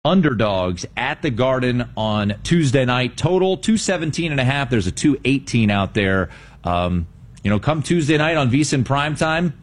underdogs at the Garden on Tuesday night. Total 217.5. There's a 218 out there. Come Tuesday night on VSiN Primetime,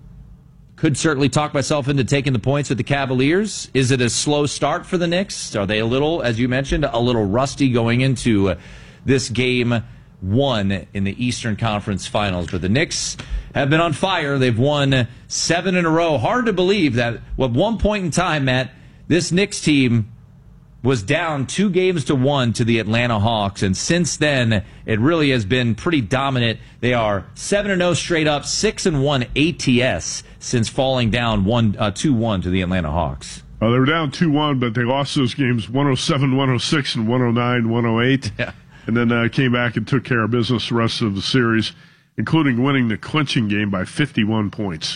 could certainly talk myself into taking the points with the Cavaliers. Is it a slow start for the Knicks? Are they a little, as you mentioned, a little rusty going into this game one in the Eastern Conference Finals? But the Knicks have been on fire. They've won 7 in a row. Hard to believe that at one point in time, Matt, this Knicks team was down 2-1 to the Atlanta Hawks, and since then, it really has been pretty dominant. They are 7-0 straight up, 6-1 ATS since falling down 2-1 to the Atlanta Hawks. They were down 2-1, but they lost those games 107-106 and 109-108. Yeah. And then came back and took care of business the rest of the series, including winning the clinching game by 51 points.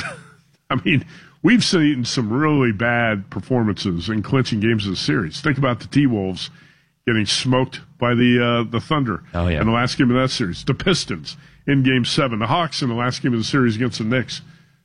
I mean, we've seen some really bad performances in clinching games of the series. Think about the T-Wolves getting smoked by the Thunder in the last game of that series. The Pistons in Game 7. The Hawks in the last game of the series against the Knicks.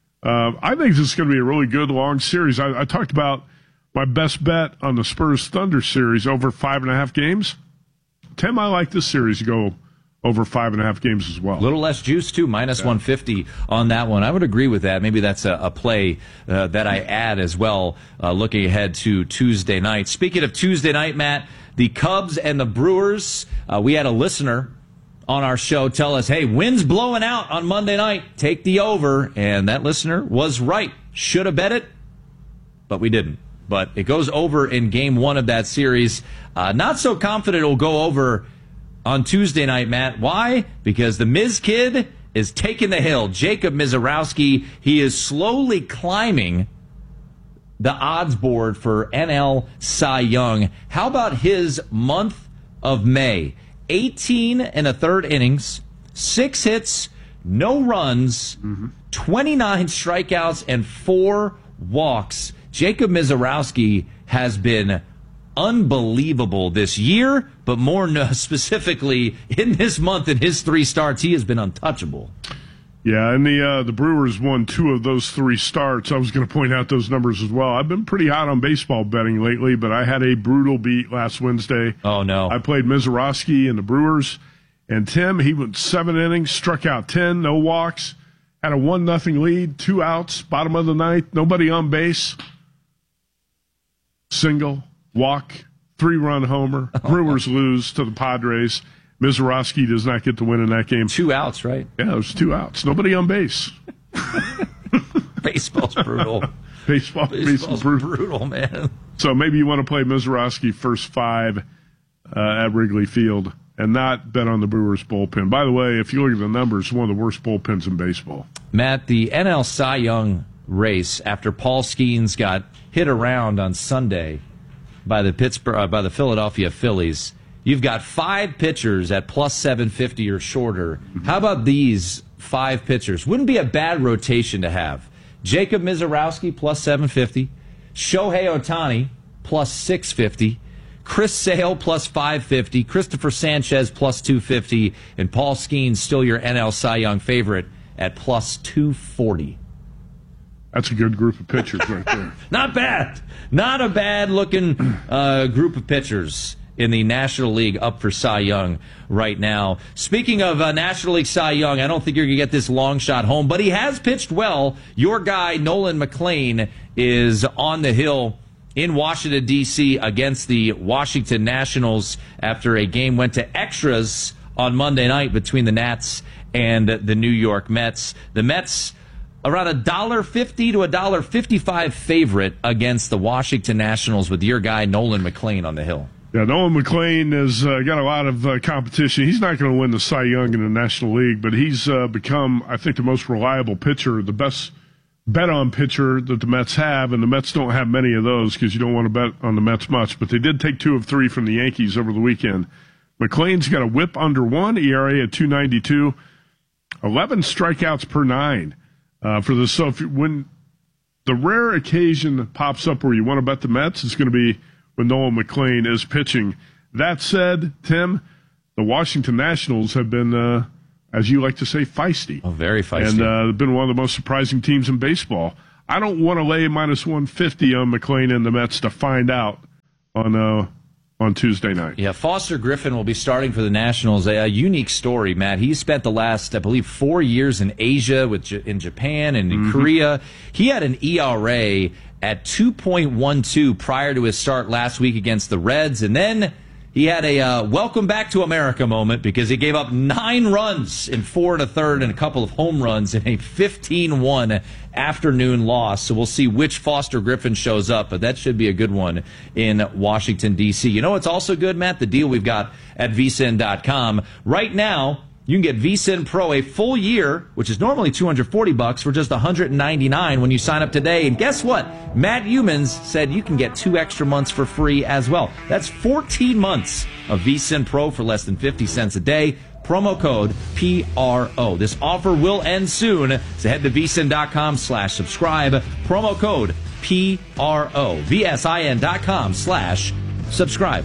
I think this is going to be a really good, long series. I talked about my best bet on the Spurs-Thunder series over 5.5 games. Tim, I like this series to go over 5.5 games as well. A little less juice, too, minus 150 on that one. I would agree with that. Maybe that's a play that I add as well, looking ahead to Tuesday night. Speaking of Tuesday night, Matt, the Cubs and the Brewers, we had a listener on our show tell us, hey, wind's blowing out on Monday night. Take the over. And that listener was right. Should have bet it, but we didn't. But it goes over in Game 1 of that series. Not so confident it'll go over on Tuesday night, Matt. Why? Because the Miz Kid is taking the hill. Jacob Misiorowski, he is slowly climbing the odds board for NL Cy Young. How about his month of May? 18 and a third innings, 6 hits, no runs, 29 strikeouts, and 4 walks. Jacob Misiorowski has been unbelievable this year, but more specifically in this month in his 3 starts, he has been untouchable. Yeah, and the Brewers won 2 of those 3 starts. I was going to point out those numbers as well. I've been pretty hot on baseball betting lately, but I had a brutal beat last Wednesday. Oh, no. I played Misiorowski and the Brewers, and Tim, he went 7 innings, struck out 10, no walks, had a 1-0 lead, 2 outs, bottom of the ninth, nobody on base. Single, walk, 3-run homer. Brewers lose to the Padres. Misiorowski does not get the win in that game. 2 outs, right? Yeah, it was 2 outs. Nobody on base. Baseball's brutal. Baseball's brutal, man. So maybe you want to play Misiorowski first 5 at Wrigley Field and not bet on the Brewers bullpen. By the way, if you look at the numbers, one of the worst bullpens in baseball. Matt, the NL Cy Young race after Paul Skeens got hit around on Sunday by the Philadelphia Phillies. You've got 5 pitchers at plus 750 or shorter. How about these 5 pitchers? Wouldn't be a bad rotation to have. Jacob Misiorowski plus 750, Shohei Ohtani plus 650, Chris Sale plus 550, Christopher Sanchez plus 250, and Paul Skeens still your NL Cy Young favorite at plus 240. That's a good group of pitchers right there. Not bad. Not a bad-looking group of pitchers in the National League up for Cy Young right now. Speaking of National League Cy Young, I don't think you're going to get this long shot home, but he has pitched well. Your guy, Nolan McLean, is on the hill in Washington, D.C. against the Washington Nationals after a game went to extras on Monday night between the Nats and the New York Mets. The Mets around $1.50 to $1.55 favorite against the Washington Nationals with your guy, Nolan McLean, on the hill. Yeah, Nolan McLean has got a lot of competition. He's not going to win the Cy Young in the National League, but he's become, I think, the most reliable pitcher, the best bet-on pitcher that the Mets have, and the Mets don't have many of those because you don't want to bet on the Mets much, but they did take 2 of 3 from the Yankees over the weekend. McLean's got a whip under 1, ERA at 2.92, 11 strikeouts per 9 for this. So when the rare occasion pops up where you want to bet the Mets, it's going to be when Nolan McLean is pitching. That said, Tim, the Washington Nationals have been, as you like to say, feisty. Oh, very feisty. And they've been one of the most surprising teams in baseball. I don't want to lay minus 150 on McLean and the Mets to find out on Tuesday night. Yeah, Foster Griffin will be starting for the Nationals. A unique story, Matt. He spent the last, I believe, 4 years in Asia, in Japan and in Korea. He had an ERA at 2.12 prior to his start last week against the Reds, and then he had a welcome back to America moment because he gave up 9 runs in 4 1/3 and a couple of home runs in a 15-1 afternoon loss. So we'll see which Foster Griffin shows up, but that should be a good one in Washington, D.C. You know what's also good, Matt? The deal we've got at vsin.com. Right now, you can get vSIN Pro a full year, which is normally $240 for just $199 when you sign up today. And guess what? Matt Humans said you can get 2 extra months for free as well. That's 14 months of vSIN Pro for less than 50 cents a day. Promo code PRO. This offer will end soon, so head to vsin.com/subscribe. Promo code PRO. VSIN.com/subscribe.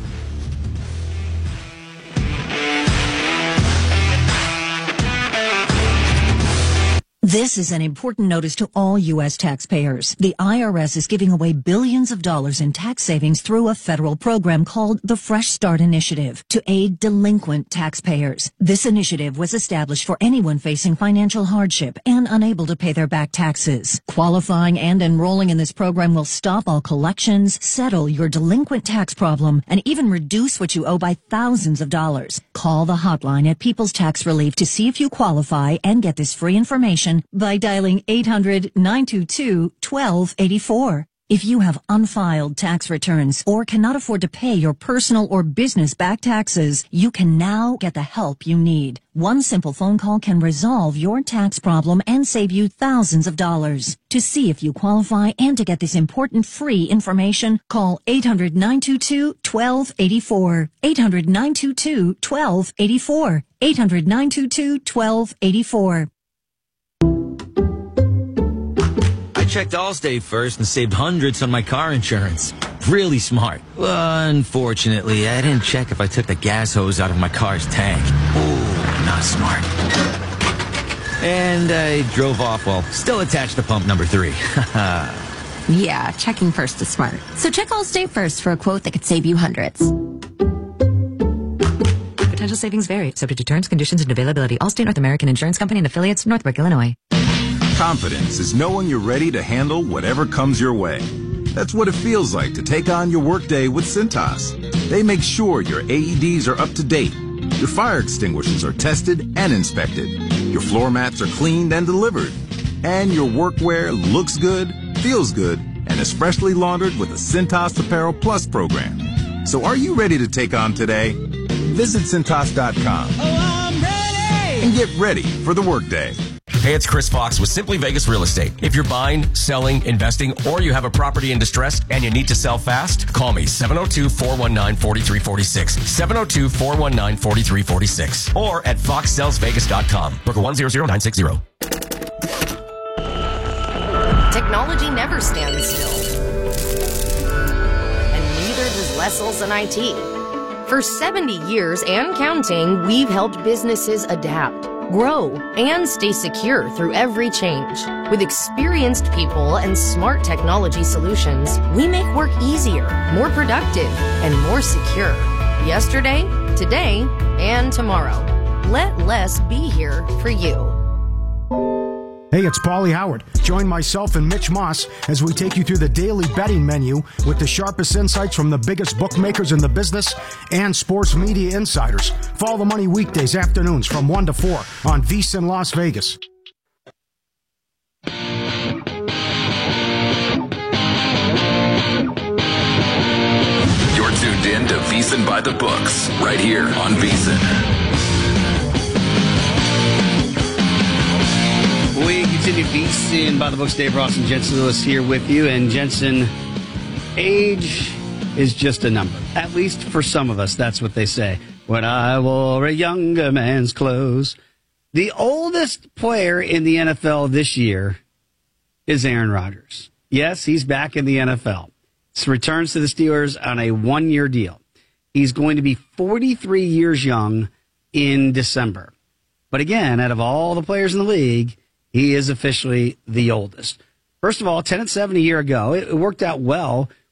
This is an important notice to all U.S. taxpayers. The IRS is giving away billions of dollars in tax savings through a federal program called the Fresh Start Initiative to aid delinquent taxpayers. This initiative was established for anyone facing financial hardship and unable to pay their back taxes. Qualifying and enrolling in this program will stop all collections, settle your delinquent tax problem, and even reduce what you owe by thousands of dollars. Call the hotline at People's Tax Relief to see if you qualify and get this free information by dialing 800-922-1284. If you have unfiled tax returns or cannot afford to pay your personal or business back taxes, you can now get the help you need. One simple phone call can resolve your tax problem and save you thousands of dollars. To see if you qualify and to get this important free information, call 800-922-1284. 800-922-1284. 800-922-1284. I checked Allstate first and saved hundreds on my car insurance. Really smart. Unfortunately, I didn't check if I took the gas hose out of my car's tank. Ooh, not smart. And I drove off while still attached to pump number 3. Yeah, checking first is smart. So check Allstate first for a quote that could save you hundreds. Potential savings vary, subject to terms, conditions, and availability. Allstate North American Insurance Company and affiliates, Northbrook, Illinois. Confidence is knowing you're ready to handle whatever comes your way. That's what it feels like to take on your workday with Cintas. They make sure your AEDs are up to date, your fire extinguishers are tested and inspected, your floor mats are cleaned and delivered, and your workwear looks good, feels good, and is freshly laundered with the Cintas Apparel Plus program. So are you ready to take on today? Visit Cintas.com and get ready for the workday. Hey, it's Chris Fox with Simply Vegas Real Estate. If you're buying, selling, investing, or you have a property in distress and you need to sell fast, call me 702-419-4346. 702-419-4346. Or at foxsellsvegas.com. Broker 100960. Technology never stands still. And neither does Wessels and IT. For 70 years and counting, we've helped businesses adapt, grow, and stay secure through every change. With experienced people and smart technology solutions, we make work easier, more productive, and more secure. Yesterday, today, and tomorrow. Let less be here for you. Hey, it's Paulie Howard. Join myself and Mitch Moss as we take you through the daily betting menu with the sharpest insights from the biggest bookmakers in the business and sports media insiders. Follow the money weekdays afternoons from 1 to 4 on VSiN Las Vegas. You're tuned in to VSiN by the Books right here on VSiN. We continue VSiN by the Books. Dave Ross and Jensen Lewis here with you. And Jensen, age is just a number. At least for some of us, that's what they say. When I wore a younger man's clothes. The oldest player in the NFL this year is Aaron Rodgers. Yes, he's back in the NFL. He returns to the Steelers on a one-year deal. He's going to be 43 years young in December. But again, out of all the players in the league, he is officially the oldest. First of all, 10-7 a year ago. It worked out well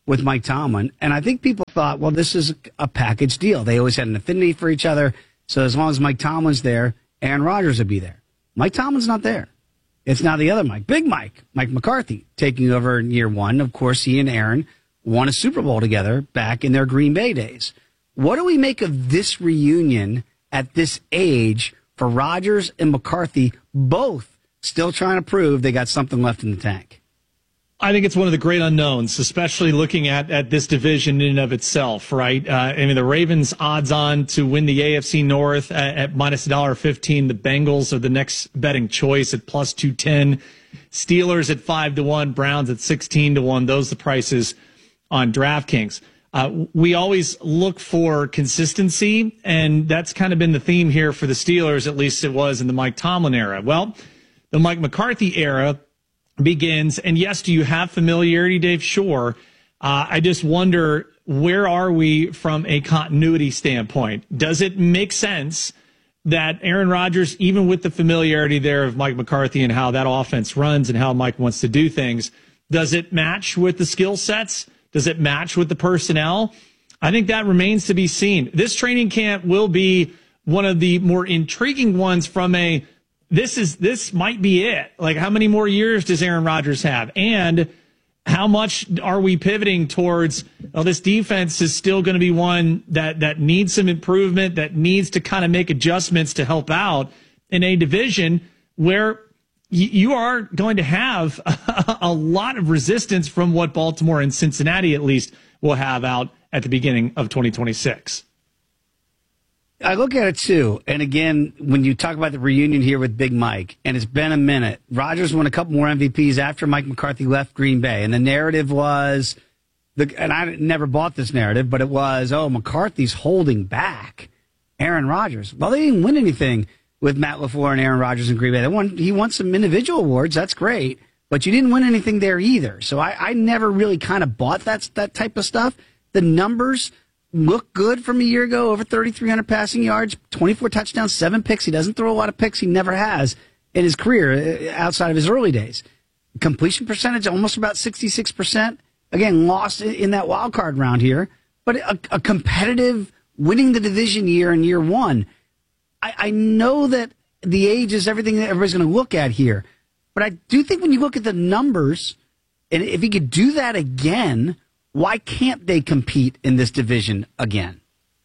with Mike Tomlin. And I think people thought, well, this is a package deal. They always had an affinity for each other. So as long as Mike Tomlin's there, Aaron Rodgers would be there. Mike Tomlin's not there. It's now the other Mike, Big Mike McCarthy, taking over in year one. Of course, he and Aaron won a Super Bowl together back in their Green Bay days. What do we make of this reunion at this age for Rodgers and McCarthy, both still trying to prove they got something left in the tank? I think it's one of the great unknowns, especially looking at this division in and of itself, right? I mean, the Ravens odds on to win the AFC North at minus $1.15. The Bengals are the next betting choice at plus 210. Steelers at 5-1. Browns at 16-1. Those are the prices on DraftKings. We always look for consistency, and that's kind of been the theme here for the Steelers, at least it was in the Mike Tomlin era. Well, the Mike McCarthy era begins, and yes, do you have familiarity, Dave? Sure. I just wonder, where are we from a continuity standpoint? Does it make sense that Aaron Rodgers, even with the familiarity there of Mike McCarthy and how that offense runs and how Mike wants to do things, does it match with the skill sets? Does it match with the personnel? I think that remains to be seen. This training camp will be one of the more intriguing ones from a this might be it. Like, how many more years does Aaron Rodgers have? And how much are we pivoting towards, this defense is still going to be one that needs some improvement, that needs to kind of make adjustments to help out in a division where you are going to have a lot of resistance from what Baltimore and Cincinnati at least will have out at the beginning of 2026. I look at it too, and again, when you talk about the reunion here with Big Mike, and it's been a minute, Rodgers won a couple more MVPs after Mike McCarthy left Green Bay, and the narrative was, and I never bought this narrative, but it was, McCarthy's holding back Aaron Rodgers. Well, they didn't win anything with Matt LaFleur and Aaron Rodgers in Green Bay. He won some individual awards, that's great, but you didn't win anything there either. So I never really kind of bought that type of stuff. The numbers look good from a year ago, over 3,300 passing yards, 24 touchdowns, 7 picks. He doesn't throw a lot of picks. He never has in his career outside of his early days. Completion percentage, almost about 66%. Again, lost in that wild card round here, but a competitive winning the division year in year one. I know that the age is everything that everybody's going to look at here, but I do think when you look at the numbers, and if he could do that again, why can't they compete in this division again?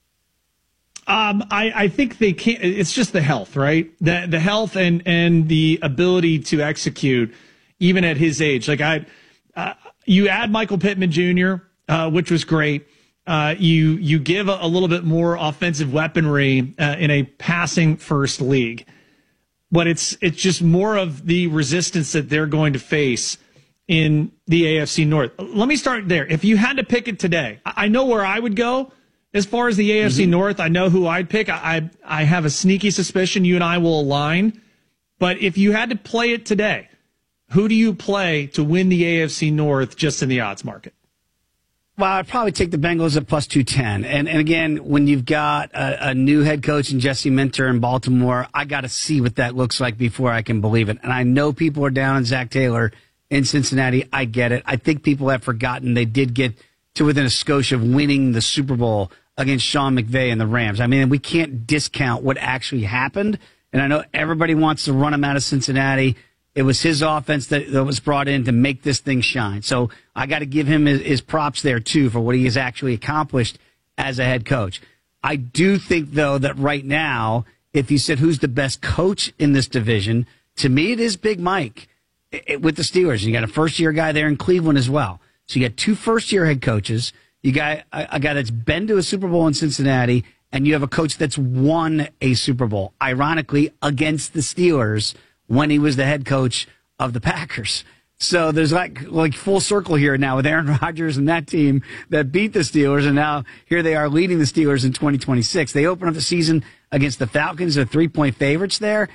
I think they can't. It's just the health, right? The health and the ability to execute, even at his age. Like you add Michael Pittman Jr., which was great. You give a little bit more offensive weaponry in a passing first league, but it's just more of the resistance that they're going to face in the AFC North. Let me start there. If you had to pick it today, I know where I would go as far as the AFC North. I know who I'd pick. I have a sneaky suspicion you and I will align. But if you had to play it today, who do you play to win the AFC North just in the odds market? Well, I'd probably take the Bengals at plus 210. And again, when you've got a new head coach in Jesse Minter in Baltimore, I got to see what that looks like before I can believe it. And I know people are down on Zach Taylor in Cincinnati. I get it. I think people have forgotten they did get to within a skosh of winning the Super Bowl against Sean McVay and the Rams. I mean, we can't discount what actually happened. And I know everybody wants to run him out of Cincinnati. It was his offense that was brought in to make this thing shine. So I got to give him his props there, too, for what he has actually accomplished as a head coach. I do think, though, that right now, if you said who's the best coach in this division, to me it is Big Mike. With the Steelers, you got a first-year guy there in Cleveland as well. So you got 2 first-year head coaches. You got a guy that's been to a Super Bowl in Cincinnati, and you have a coach that's won a Super Bowl, ironically, against the Steelers when he was the head coach of the Packers. So there's like full circle here now with Aaron Rodgers and that team that beat the Steelers, and now here they are leading the Steelers in 2026. They open up the season against the Falcons. They're 3-point favorites there.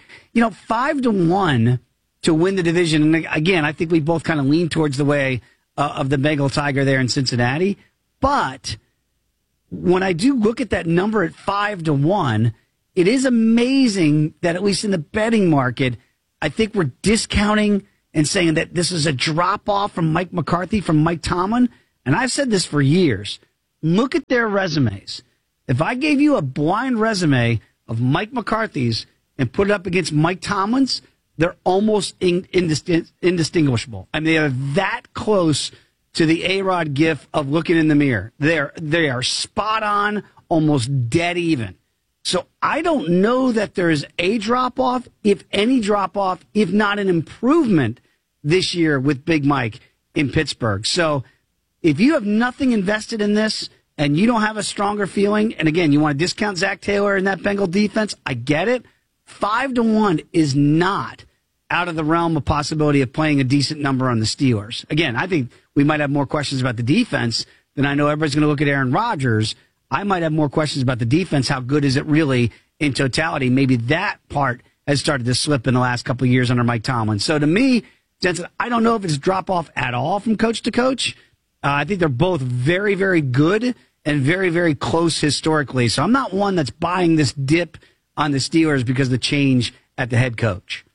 5-1. To win the division. And again, I think we both kind of lean towards the way of the Bengal Tiger there in Cincinnati. But when I do look at that number at 5-1, it is amazing that at least in the betting market, I think we're discounting and saying that this is a drop off from Mike McCarthy, from Mike Tomlin. and I've said this for years, look at their resumes. If I gave you a blind resume of Mike McCarthy's and put it up against Mike Tomlin's, they're almost indistinguishable. I mean, they are that close to the A-Rod gif of looking in the mirror. They are spot on, almost dead even. So I don't know that there's a drop-off, if any drop-off, if not an improvement this year with Big Mike in Pittsburgh. So if you have nothing invested in this and you don't have a stronger feeling, and again, you want to discount Zach Taylor and that Bengal defense, I get it. 5-1 is not out of the realm of possibility of playing a decent number on the Steelers. Again, I think we might have more questions about the defense than I know everybody's going to look at Aaron Rodgers. I might have more questions about the defense. How good is it really in totality? Maybe that part has started to slip in the last couple of years under Mike Tomlin. So to me, Jensen, I don't know if it's drop off at all from coach to coach. I think they're both very, very good and very, very close historically. So I'm not one that's buying this dip on the Steelers because of the change at the head coach.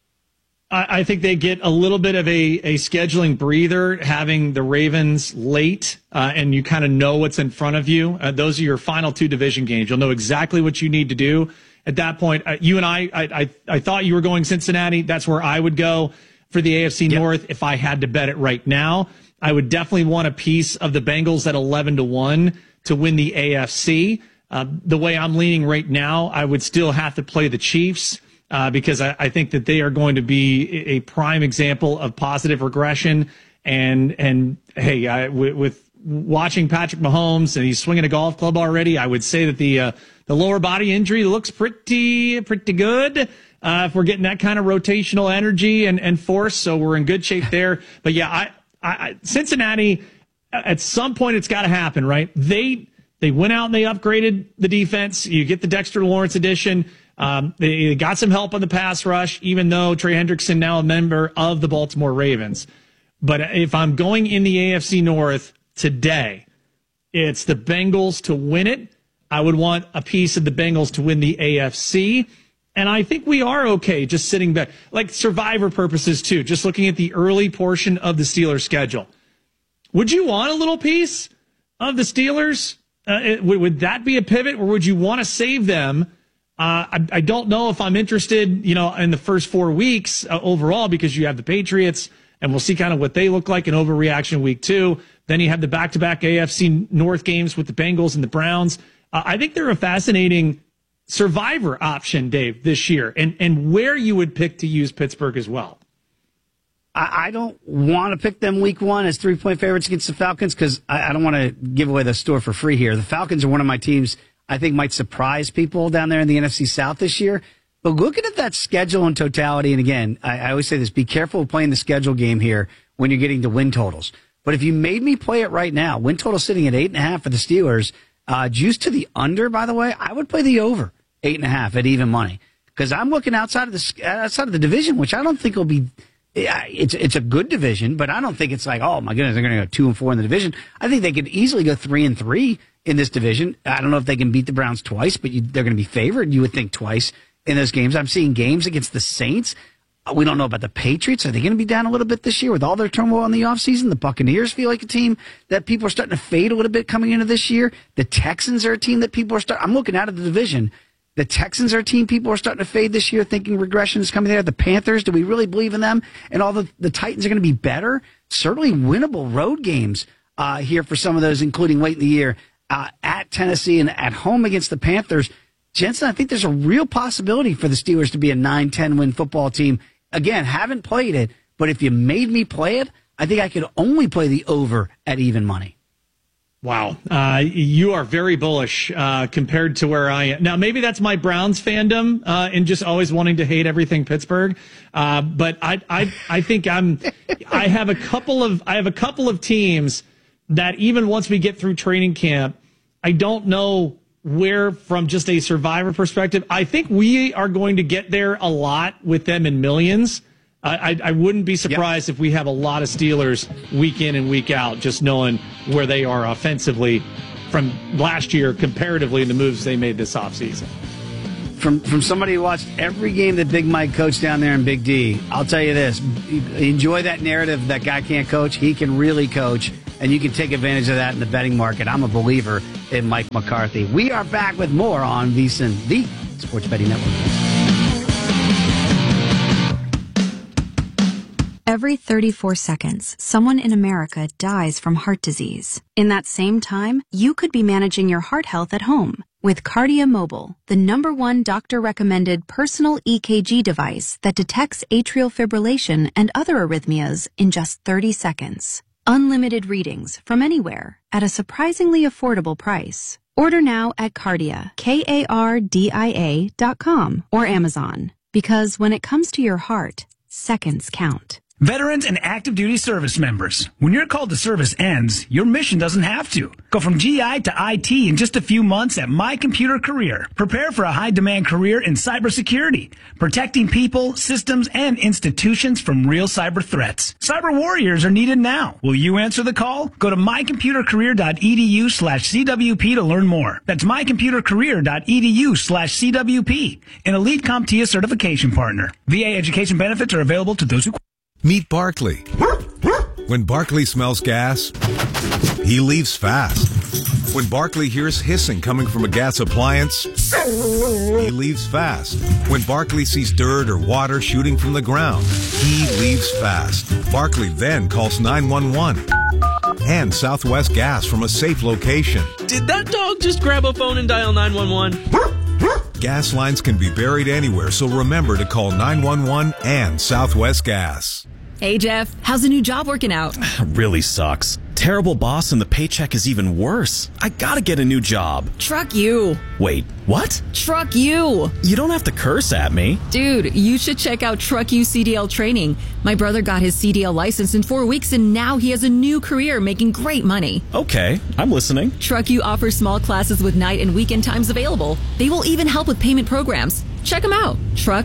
I think they get a little bit of a scheduling breather having the Ravens late, and you kind of know what's in front of you. Those are your final two division games. You'll know exactly what you need to do at that point. You and I thought you were going Cincinnati. That's where I would go for the AFC North. If I had to bet it right now, I would definitely want a piece of the Bengals at 11-1 to win the AFC. The way I'm leaning right now, I would still have to play the Chiefs. Because I think that they are going to be a prime example of positive regression. And hey, with watching Patrick Mahomes and he's swinging a golf club already, I would say that the lower body injury looks pretty good. If we're getting that kind of rotational energy and force, so we're in good shape there. But yeah, I Cincinnati, at some point it's got to happen, right? They went out and they upgraded the defense. You get the Dexter Lawrence edition. They got some help on the pass rush, even though Trey Hendrickson now a member of the Baltimore Ravens. But if I'm going in the AFC North today, it's the Bengals to win it. I would want a piece of the Bengals to win the AFC. And I think we are okay just sitting back, like survivor purposes too, just looking at the early portion of the Steelers schedule. Would you want a little piece of the Steelers? Would that be a pivot, or would you want to save them? I don't know if I'm interested, in the first 4 weeks overall, because you have the Patriots, and we'll see kind of what they look like in overreaction week 2. Then you have the back-to-back AFC North games with the Bengals and the Browns. I think they're a fascinating survivor option, Dave, this year, and where you would pick to use Pittsburgh as well. I don't want to pick them week 1 as 3-point favorites against the Falcons because I don't want to give away the store for free here. The Falcons are one of my teams I think might surprise people down there in the NFC South this year. But looking at that schedule in totality, and again, I always say this, be careful of playing the schedule game here when you're getting to win totals. But if you made me play it right now, win total sitting at 8.5 for the Steelers, juice to the under, by the way, I would play the over 8.5 at even money. Because I'm looking outside of the division, which I don't think will be, it's a good division, but I don't think it's like, oh my goodness, they're going to go 2-4 in the division. I think they could easily go 3-3 in this division. I don't know if they can beat the Browns twice, but they're going to be favored, you would think, twice in those games. I'm seeing games against the Saints. We don't know about the Patriots. Are they going to be down a little bit this year with all their turmoil in the offseason? The Buccaneers feel like a team that people are starting to fade a little bit coming into this year. The Texans are a team that people are I'm looking out of the division. The Texans are a team people are starting to fade this year, thinking regression is coming there. The Panthers, do we really believe in them? And all the Titans are going to be better. Certainly winnable road games here for some of those, including late in the year. At Tennessee and at home against the Panthers. Jensen, I think there's a real possibility for the Steelers to be a 9-10 win football team. Again, haven't played it, but if you made me play it, I think I could only play the over at even money. Wow. You are very bullish compared to where I am. Now, maybe that's my Browns fandom and just always wanting to hate everything Pittsburgh. But I think I have a couple of teams that even once we get through training camp, I don't know where, from just a survivor perspective, I think we are going to get there a lot with them in millions. I wouldn't be surprised if we have a lot of Steelers week in and week out, just knowing where they are offensively from last year comparatively in the moves they made this offseason. From somebody who watched every game that Big Mike coached down there in Big D, I'll tell you this. Enjoy that narrative, that guy can't coach. He can really coach. and you can take advantage of that in the betting market. I'm a believer in Mike McCarthy. We are back with more on VSiN, the Sports Betting Network. Every 34 seconds, someone in America dies from heart disease. In that same time, you could be managing your heart health at home with Kardia Mobile, the #1 doctor-recommended personal EKG device that detects atrial fibrillation and other arrhythmias in just 30 seconds. Unlimited readings from anywhere at a surprisingly affordable price. Order now at Kardia, KARDIA.com or Amazon. Because when it comes to your heart, seconds count. Veterans and active duty service members, when your call to service ends, your mission doesn't have to. Go from GI to IT in just a few months at My Computer Career. Prepare for a high-demand career in cybersecurity, protecting people, systems, and institutions from real cyber threats. Cyber warriors are needed now. Will you answer the call? Go to mycomputercareer.edu/CWP to learn more. That's mycomputercareer.edu/CWP, an elite CompTIA certification partner. VA education benefits are available to those who... Meet Barkley. When Barkley smells gas, he leaves fast. When Barkley hears hissing coming from a gas appliance, he leaves fast. When Barkley sees dirt or water shooting from the ground, he leaves fast. Barkley then calls 911 and Southwest Gas from a safe location. Did that dog just grab a phone and dial 911? Gas lines can be buried anywhere, so remember to call 911 and Southwest Gas. Hey, Jeff, how's the new job working out? Really sucks. Terrible boss and the paycheck is even worse. I gotta get a new job. Truck you. Wait, what? Truck you. You don't have to curse at me. Dude, you should check out Truck You CDL training. My brother got his CDL license in 4 weeks and now he has a new career making great money. Okay, I'm listening. Truck You offers small classes with night and weekend times available. They will even help with payment programs. Check them out.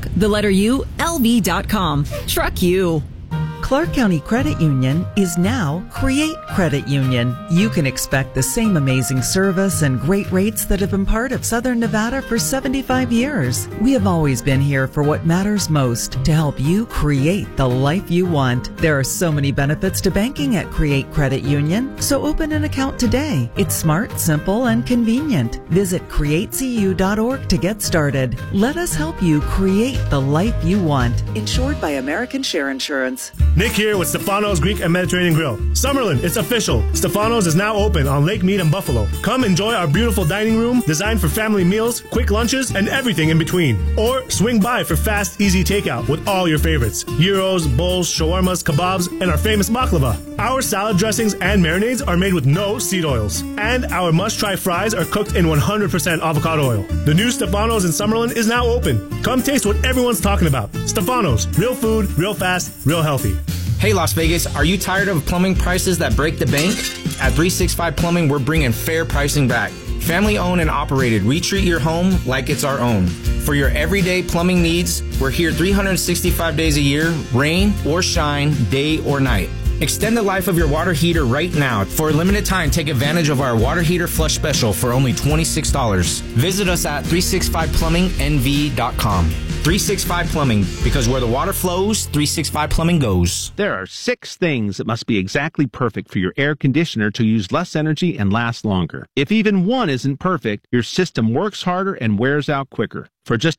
LV.com. Truck You. Clark County Credit Union is now Create Credit Union. You can expect the same amazing service and great rates that have been part of Southern Nevada for 75 years. We have always been here for what matters most, to help you create the life you want. There are so many benefits to banking at Create Credit Union, so open an account today. It's smart, simple, and convenient. Visit createcu.org to get started. Let us help you create the life you want. Insured by American Share Insurance. Nick here with Stefano's Greek and Mediterranean Grill. Summerlin, it's official. Stefano's is now open on Lake Mead and Buffalo. Come enjoy our beautiful dining room designed for family meals, quick lunches, and everything in between. Or swing by for fast, easy takeout with all your favorites. Gyros, bowls, shawarmas, kebabs, and our famous baklava. Our salad dressings and marinades are made with no seed oils. And our must-try fries are cooked in 100% avocado oil. The new Stefano's in Summerlin is now open. Come taste what everyone's talking about. Stefano's, real food, real fast, real healthy. Hey Las Vegas, are you tired of plumbing prices that break the bank? At 365 Plumbing, we're bringing fair pricing back. Family owned and operated, we treat your home like it's our own. For your everyday plumbing needs, we're here 365 days a year, rain or shine, day or night. Extend the life of your water heater right now. For a limited time, take advantage of our water heater flush special for only $26. Visit us at 365plumbingnv.com. 365 Plumbing, because where the water flows, 365 Plumbing goes. There are 6 things that must be exactly perfect for your air conditioner to use less energy and last longer. If even one isn't perfect, your system works harder and wears out quicker. For just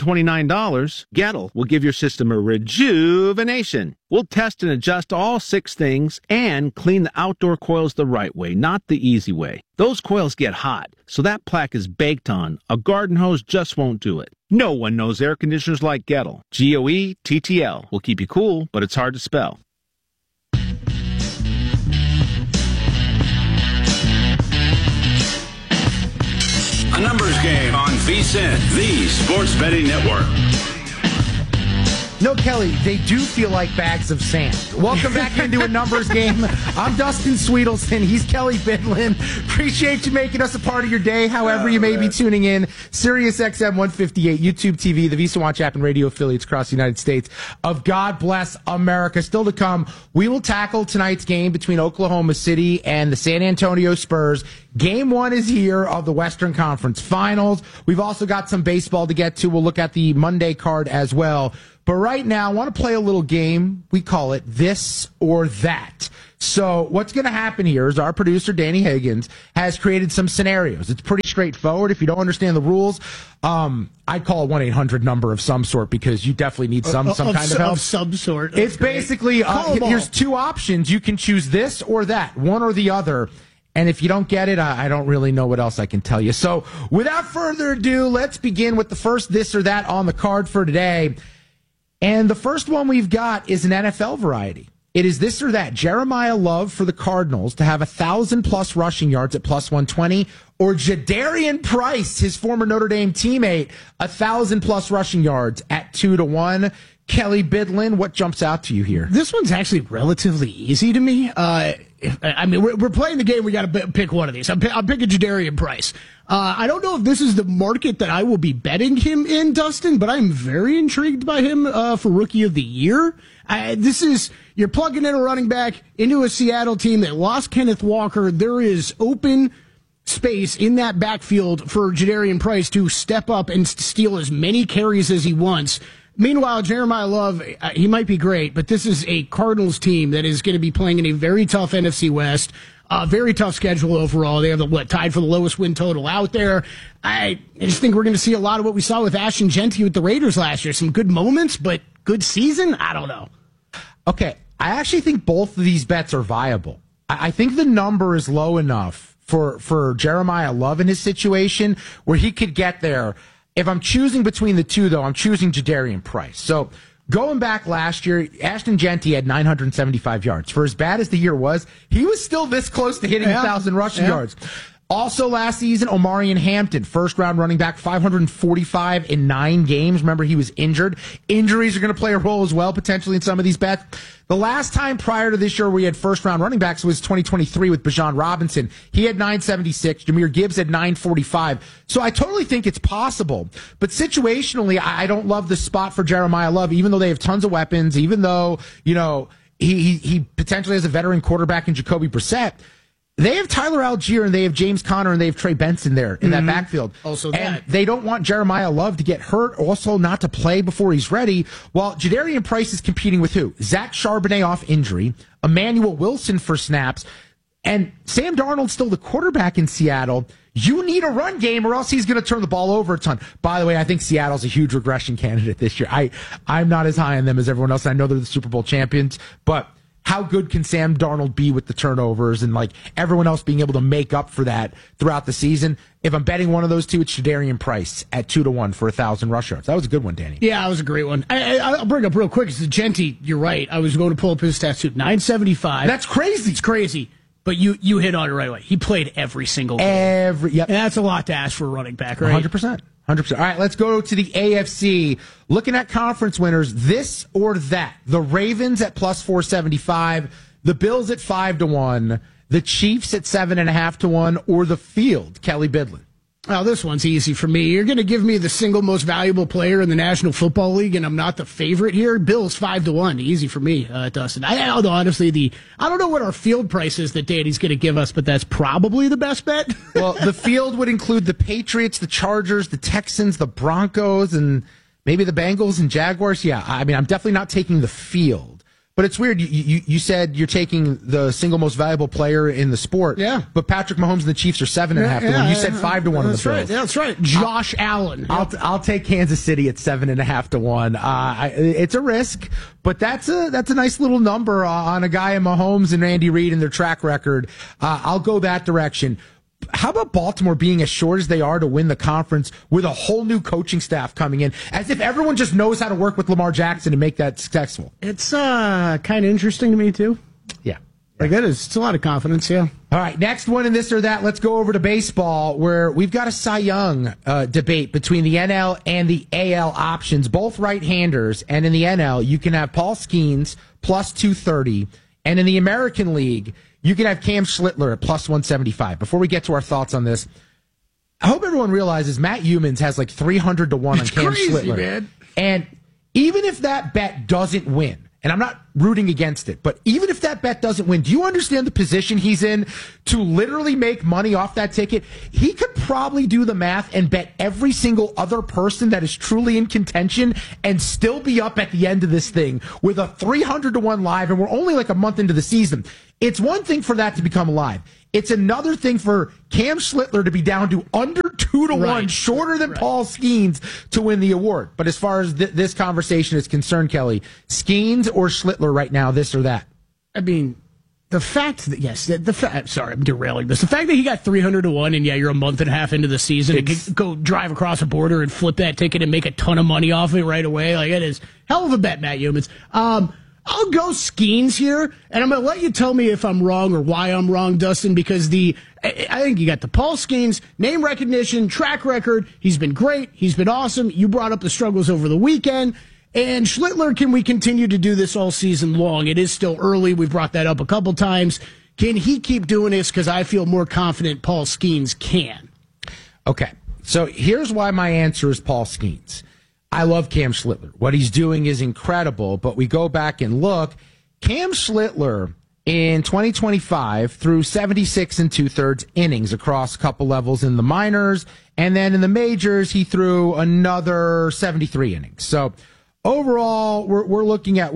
$129, Gettle will give your system a rejuvenation. We'll test and adjust all 6 things and clean the outdoor coils the right way, not the easy way. Those coils get hot, so that plaque is baked on. A garden hose just won't do it. No one knows air conditioners like Gettle. GOETTL will keep you cool, but it's hard to spell. A numbers game on VSiN, the Sports Betting Network. No, Kelly, they do feel like bags of sand. Welcome back into a numbers game. I'm Dustin Sweetelson. He's Kelly Bidlin. Appreciate you making us a part of your day, however you may be tuning in. Sirius XM 158, YouTube TV, the VSiN Watch app, and radio affiliates across the United States of God Bless America. Still to come, we will tackle tonight's game between Oklahoma City and the San Antonio Spurs. Game 1 is here of the Western Conference Finals. We've also got some baseball to get to. We'll look at the Monday card as well. But right now, I want to play a little game. We call it This or That. So what's going to happen here is our producer, Danny Higgins, has created some scenarios. It's pretty straightforward. If you don't understand the rules, I'd call a 1-800 number of some sort because you definitely need some kind of help. Of some sort. It's basically, here's two options. You can choose this or that, one or the other. And if you don't get it, I don't really know what else I can tell you. So without further ado, let's begin with the first this or that on the card for today. And the first one we've got is an NFL variety. It is this or that. Jeremiah Love for the Cardinals to have 1,000+ rushing yards at +120, or Jadarian Price, his former Notre Dame teammate, 1,000+ rushing yards at 2-1. Kelly Bidlin, what jumps out to you here? This one's actually relatively easy to me. I mean, we're playing the game. We got to pick one of these. I'm picking Jadarian Price. I don't know if this is the market that I will be betting him in, Dustin, but I'm very intrigued by him for Rookie of the Year. You're plugging in a running back into a Seattle team that lost Kenneth Walker. There is open space in that backfield for Jadarian Price to step up and steal as many carries as he wants. Meanwhile, Jeremiah Love, he might be great, but this is a Cardinals team that is going to be playing in a very tough NFC West, very tough schedule overall. They have tied for the lowest win total out there. I just think we're going to see a lot of what we saw with Ashton Jeanty with the Raiders last year. Some good moments, but good season? I don't know. Okay, I actually think both of these bets are viable. I think the number is low enough for Jeremiah Love in his situation where he could get there. If I'm choosing between the two, though, I'm choosing Jadarian Price. So going back last year, Ashton Jeanty had 975 yards. For as bad as the year was, he was still this close to hitting 1,000 rushing yards. Also last season, Omarion Hampton, first-round running back, 545 in 9 games. Remember, he was injured. Injuries are going to play a role as well, potentially, in some of these bets. The last time prior to this year we had first-round running backs was 2023 with Bijan Robinson. He had 976. Jahmyr Gibbs had 945. So I totally think it's possible. But situationally, I don't love the spot for Jeremiah Love, even though they have tons of weapons, even though, he potentially has a veteran quarterback in Jacoby Brissett. They have Tyler Algier and they have James Conner and they have Trey Benson there in that backfield. And they don't want Jeremiah Love to get hurt, also not to play before he's ready. While Jadarian Price is competing with who? Zach Charbonnet off injury, Emmanuel Wilson for snaps, and Sam Darnold's still the quarterback in Seattle. You need a run game or else he's going to turn the ball over a ton. By the way, I think Seattle's a huge regression candidate this year. I'm not as high on them as everyone else. I know they're the Super Bowl champions, but how good can Sam Darnold be with the turnovers and everyone else being able to make up for that throughout the season? If I'm betting one of those two, it's Jadarian Price at 2-1 for 1,000 rush yards. That was a good one, Danny. Yeah, that was a great one. I'll bring up real quick. It's the Jeanty. You're right. I was going to pull up his stats too. 975. That's crazy. It's crazy. But you hit on it right away. He played every single game. Yep. And that's a lot to ask for a running back, right? 100%. All right, let's go to the AFC. Looking at conference winners, this or that. The Ravens at +475, the Bills at 5-1, the Chiefs at 7.5-1, or the field, Kelly Bidlin. Oh, this one's easy for me. You're going to give me the single most valuable player in the National Football League, and I'm not the favorite here. Bills 5-1, easy for me, Dustin. I don't know, honestly. I don't know what our field price is that Danny's going to give us, but that's probably the best bet. Well, the field would include the Patriots, the Chargers, the Texans, the Broncos, and maybe the Bengals and Jaguars. Yeah, I mean, I'm definitely not taking the field. But it's weird. You said you're taking the single most valuable player in the sport. Yeah. But Patrick Mahomes and the Chiefs are 7.5-1. You said 5-1 in the That's right. That's right. Josh Allen. I'll take Kansas City at 7.5-1. It's a risk, but that's a nice little number on a guy in Mahomes and Andy Reid and their track record. I'll go that direction. How about Baltimore being as short as they are to win the conference with a whole new coaching staff coming in, as if everyone just knows how to work with Lamar Jackson and make that successful? It's kind of interesting to me, too. Yeah. It's a lot of confidence, yeah. All right, next one in this or that. Let's go over to baseball, where we've got a Cy Young debate between the NL and the AL options, both right-handers. And in the NL, you can have Paul Skeens +230. And in the American League, you can have Cam Schlittler at +175. Before we get to our thoughts on this, I hope everyone realizes Matt Humans has 300-1 on Cam Schlittler. Man. And even if that bet doesn't win, and I'm not rooting against it. But even if that bet doesn't win, do you understand the position he's in to literally make money off that ticket? He could probably do the math and bet every single other person that is truly in contention and still be up at the end of this thing with a 300-1 live, and we're only like a month into the season. It's one thing for that to become live. It's another thing for Cam Schlittler to be down to under 2-1, shorter than Paul Skeens, to win the award. But as far as this conversation is concerned, Kelly, Skeens or Schlittler right now, this or that? I mean, the fact that, sorry, I'm derailing this. The fact that he got 300-1 and you're a month and a half into the season and can go drive across a border and flip that ticket and make a ton of money off it right away. Like, it is hell of a bet, Matt Youmans. I'll go Skeens here, and I'm going to let you tell me if I'm wrong or why I'm wrong, Dustin, because I think you got the Paul Skeens, name recognition, track record. He's been great. He's been awesome. You brought up the struggles over the weekend. And Schlittler, can we continue to do this all season long? It is still early. We've brought that up a couple times. Can he keep doing this? Because I feel more confident Paul Skeens can. Okay, so here's why my answer is Paul Skeens. I love Cam Schlittler. What he's doing is incredible, but we go back and look. Cam Schlittler in 2025 threw 76 2/3 innings across a couple levels in the minors, and then in the majors he threw another 73 innings. So overall, we're looking at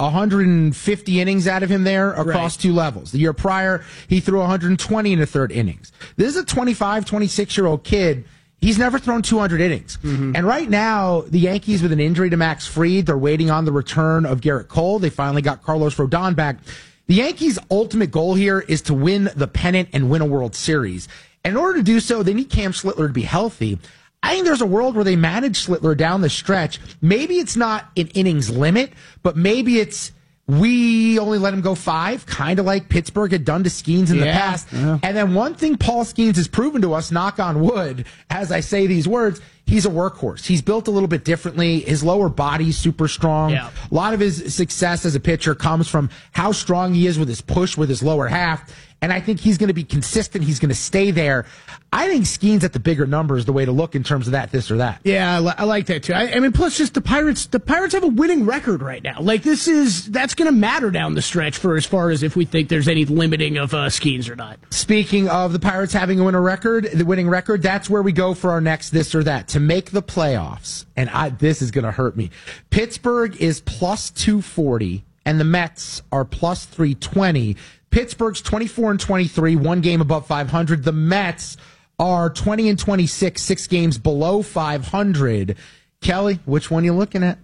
150 innings out of him there across two levels. The year prior, he threw 120 1/3 innings. This is a 25, 26-year-old kid. He's never thrown 200 innings. Mm-hmm. And right now, the Yankees, with an injury to Max Fried, they're waiting on the return of Garrett Cole. They finally got Carlos Rodon back. The Yankees' ultimate goal here is to win the pennant and win a World Series. And in order to do so, they need Cam Schlittler to be healthy. I think there's a world where they manage Schlittler down the stretch. Maybe it's not an innings limit, but maybe it's we only let him go 5, kind of like Pittsburgh had done to Skeens in the past. Yeah. And then one thing Paul Skeens has proven to us, knock on wood, as I say these words, he's a workhorse. He's built a little bit differently. His lower body's super strong. Yeah. A lot of his success as a pitcher comes from how strong he is with his push, with his lower half. And I think he's going to be consistent. He's going to stay there. I think Skeens at the bigger number is the way to look in terms of that, this or that. Yeah, I like that too. I mean, plus just the Pirates have a winning record right now. Like that's going to matter down the stretch for as far as if we think there's any limiting of Skeens or not. Speaking of the Pirates having a winning record, that's where we go for our next this or that to make the playoffs. And this is going to hurt me. Pittsburgh is plus 240 and the Mets are plus 320. Pittsburgh's 24-23, 1 game above 500. The Mets are 20-26, 6 games below 500. Kelly, which one are you looking at?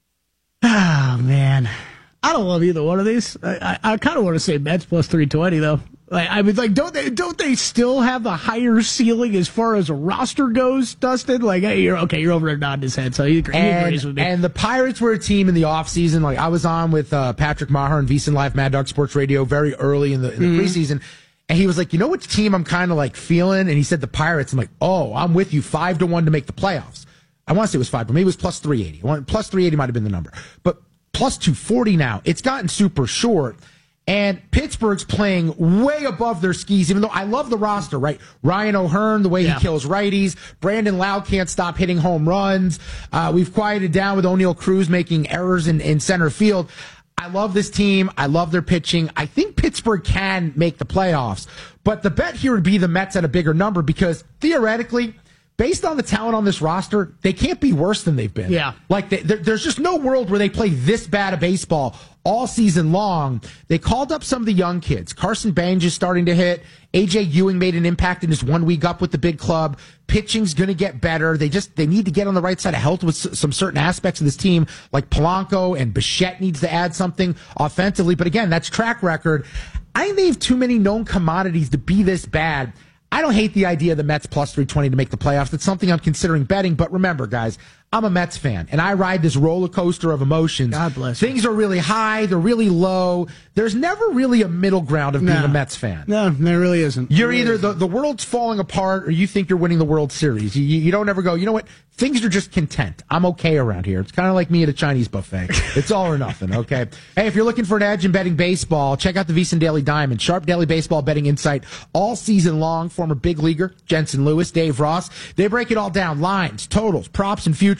Oh, man. I don't love either one of these. I kind of want to say Mets plus 320, though. Don't they still have a higher ceiling as far as a roster goes, Dustin? You're over there nodding his head, so he agrees with me. And the Pirates were a team in the offseason. I was on with Patrick Maher on VSiN Live Mad Dog Sports Radio very early in the preseason, and he was like, you know which team I'm kind of feeling? And he said the Pirates. I'm like, oh, I'm with you, 5-1 to make the playoffs. I want to say it was 5, but maybe it was plus 380. Plus 380 might have been the number. But plus 240 now. It's gotten super short. And Pittsburgh's playing way above their skis, even though I love the roster, right? Ryan O'Hearn, the way he kills righties. Brandon Lau can't stop hitting home runs. We've quieted down with O'Neal Cruz making errors in center field. I love this team. I love their pitching. I think Pittsburgh can make the playoffs. But the bet here would be the Mets at a bigger number because theoretically, based on the talent on this roster, they can't be worse than they've been. Yeah. There's just no world where they play this bad a baseball all season long. They called up some of the young kids. Carson Bange is starting to hit. A.J. Ewing made an impact in his 1 week up with the big club. Pitching's going to get better. They need to get on the right side of health with some certain aspects of this team, like Polanco, and Bichette needs to add something offensively. But again, that's track record. I think they have too many known commodities to be this bad. I don't hate the idea of the Mets plus 320 to make the playoffs. That's something I'm considering betting. But remember, guys, I'm a Mets fan, and I ride this roller coaster of emotions. God bless you. Things are really high. They're really low. There's never really a middle ground of being a Mets fan. No, there really isn't. You're either the world's falling apart or you think you're winning the World Series. You don't ever go, you know what? Things are just content. I'm okay around here. It's kind of like me at a Chinese buffet. It's all or nothing, okay? Hey, if you're looking for an edge in betting baseball, check out the VSiN Daily Diamond. Sharp daily baseball betting insight all season long. Former big leaguer Jensen Lewis, Dave Ross. They break it all down. Lines, totals, props, and futures.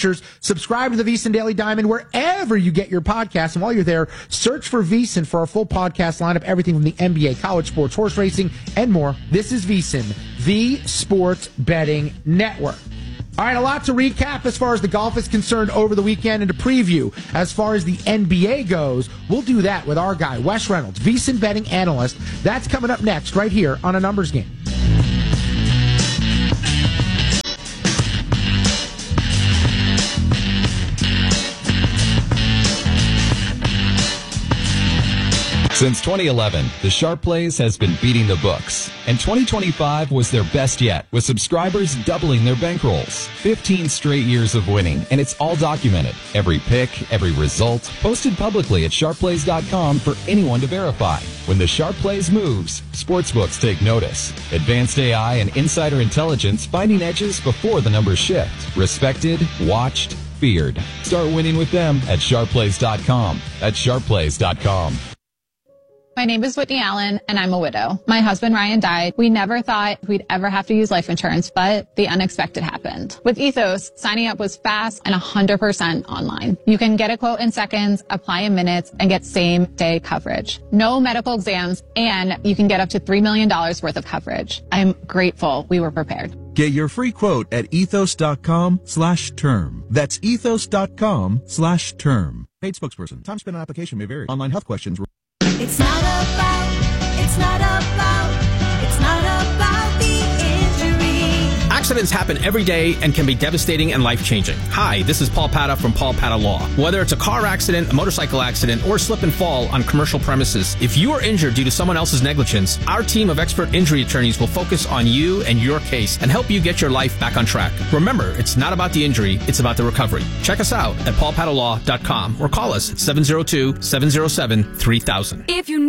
features. Subscribe to the VSiN Daily Diamond wherever you get your podcasts. And while you're there, search for VSiN for our full podcast lineup, everything from the NBA, college sports, horse racing, and more. This is VSiN, the Sports Betting Network. All right, a lot to recap as far as the golf is concerned over the weekend, and to preview as far as the NBA goes. We'll do that with our guy, Wes Reynolds, VSiN betting analyst. That's coming up next right here on A Numbers Game. Since 2011, the Sharp Plays has been beating the books, and 2025 was their best yet, with subscribers doubling their bankrolls. 15 straight years of winning, and it's all documented. Every pick, every result, posted publicly at sharpplays.com for anyone to verify. When the Sharp Plays moves, sportsbooks take notice. Advanced AI and insider intelligence finding edges before the numbers shift. Respected, watched, feared. Start winning with them at sharpplays.com. That's sharpplays.com. My name is Whitney Allen, and I'm a widow. My husband, Ryan, died. We never thought we'd ever have to use life insurance, but the unexpected happened. With Ethos, signing up was fast and 100% online. You can get a quote in seconds, apply in minutes, and get same-day coverage. No medical exams, and you can get up to $3 million worth of coverage. I'm grateful we were prepared. Get your free quote at ethos.com/term. That's ethos.com/term. Paid spokesperson. Time spent on application may vary. Online health questions. It's not about the injury. Accidents happen every day and can be devastating and life-changing. Hi, this is Paul Pata from Paul Pata Law. Whether it's a car accident, a motorcycle accident, or slip and fall on commercial premises, if you are injured due to someone else's negligence, our team of expert injury attorneys will focus on you and your case and help you get your life back on track. Remember, it's not about the injury, it's about the recovery. Check us out at paulpatalaw.com or call us at 702-707-3000. If you